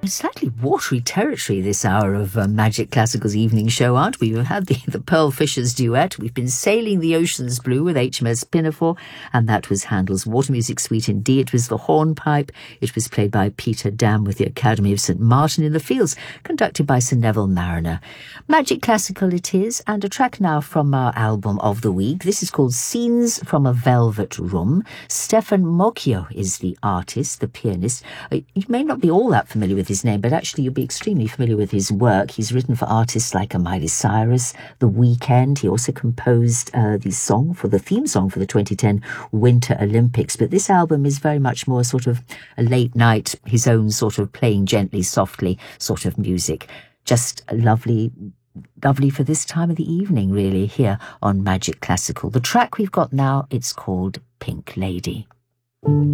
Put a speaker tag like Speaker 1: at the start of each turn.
Speaker 1: Slightly watery territory this hour of Magic Classical's evening show, aren't we? We've had the Pearl Fishers duet. We've been sailing the oceans blue with HMS Pinafore, and that was Handel's Water Music Suite in D. It was the hornpipe. It was played by Peter Dam with the Academy of St. Martin in the Fields, conducted by Sir Neville Marriner. Magic Classical it is, and a track now from our album of the week. This is called Scenes from a Velvet Room. Stefan Mocchio is the artist, the pianist. You may not be all that familiar with his name, but actually you'll be extremely familiar with his work. He's written for artists like Miley Cyrus, The Weeknd. He also composed the theme song for the 2010 Winter Olympics. But this album is very much more sort of a late night, his own sort of playing gently, softly sort of music. Just lovely for this time of the evening, really, here on Magic Classical. The track we've got now, it's called Pink Lady.